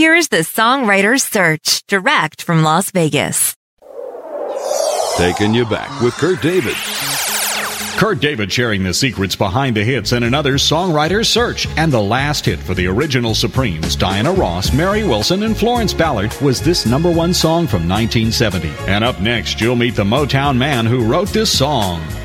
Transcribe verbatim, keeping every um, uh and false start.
Here's the Songwriter's Search, direct from Las Vegas. Taking you back with Kurt David. Kurt David sharing the secrets behind the hits in another Songwriter's Search. And the last hit for the original Supremes, Diana Ross, Mary Wilson, and Florence Ballard, was this number one song from nineteen seventy. And up next, you'll meet the Motown man who wrote this song.